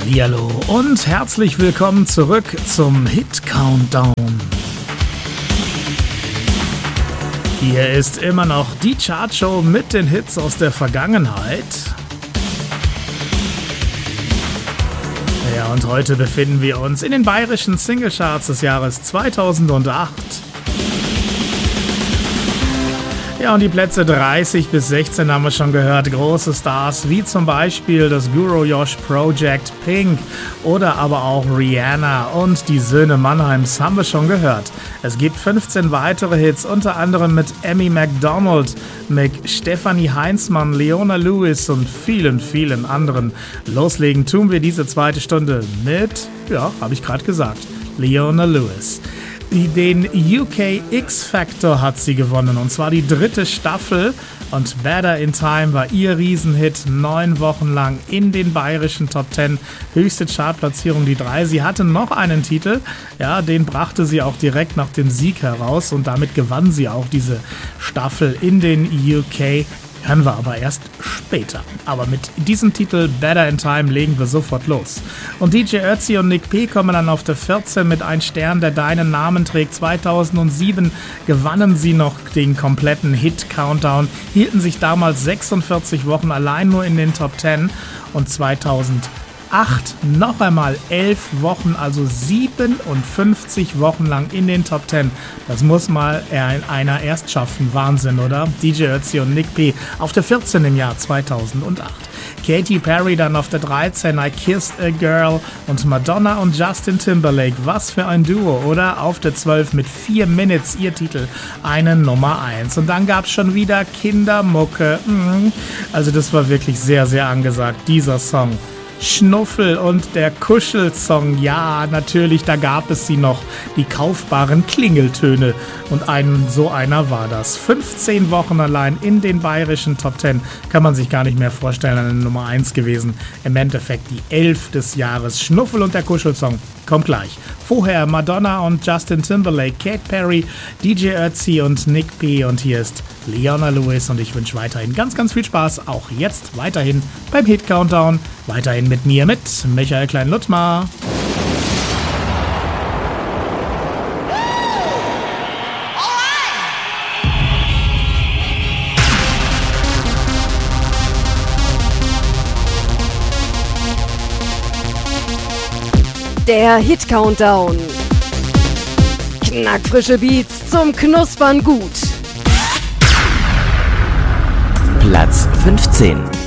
Hallihallo und herzlich willkommen zurück zum Hit Countdown. Hier ist immer noch die Chartshow mit den Hits aus der Vergangenheit. Ja, und heute befinden wir uns in den bayerischen Singlecharts des Jahres 2008. Ja, und die Plätze 30 bis 16 haben wir schon gehört. Große Stars wie zum Beispiel das Guru Josh Project, Pink oder aber auch Rihanna und die Söhne Mannheims haben wir schon gehört. Es gibt 15 weitere Hits, unter anderem mit Amy Macdonald, mit Stefanie Heinzmann, Leona Lewis und vielen, vielen anderen. Loslegen tun wir diese zweite Stunde mit, ja, habe ich gerade gesagt, Leona Lewis. Den UK X-Factor hat sie gewonnen, und zwar die 3. Staffel, und Better in Time war ihr Riesenhit, 9 Wochen lang in den bayerischen Top 10, höchste Chartplatzierung die 3. Sie hatte noch einen Titel, ja, den brachte sie auch direkt nach dem Sieg heraus, und damit gewann sie auch diese Staffel in den UK. Hören wir aber erst später. Aber mit diesem Titel Better in Time legen wir sofort los. Und DJ Ötzi und Nick P. kommen dann auf der 14 mit Ein Stern, der deinen Namen trägt. 2007 gewannen sie noch den kompletten Hit-Countdown, hielten sich damals 46 Wochen allein nur in den Top 10, und 2008 noch einmal 11 Wochen, also 57 Wochen lang in den Top 10. Das muss mal einer erst schaffen. Wahnsinn, oder? DJ Ötzi und Nick P. auf der 14 im Jahr 2008. Katy Perry dann auf der 13, I Kissed a Girl, und Madonna und Justin Timberlake, was für ein Duo, oder? Auf der 12 mit 4 Minutes, ihr Titel, eine Nummer 1. Und dann gab es schon wieder Kindermucke. Also das war wirklich sehr, sehr angesagt, dieser Song. Schnuffel und der Kuschelsong, ja, natürlich, da gab es sie noch, die kaufbaren Klingeltöne, und so einer war das. 15 Wochen allein in den bayerischen Top 10, kann man sich gar nicht mehr vorstellen, eine Nummer 1 gewesen. Im Endeffekt die 11 des Jahres. Schnuffel und der Kuschelsong kommt gleich. Vorher Madonna und Justin Timberlake, Katy Perry, DJ Ötzi und Nick P. Und hier ist Leona Lewis, und ich wünsche weiterhin ganz, ganz viel Spaß, auch jetzt weiterhin beim Hit Countdown, weiterhin mit mir, mit Michael Klein-Luttmar. Der Hit Countdown. Knackfrische Beats zum Knuspern gut. Platz 15.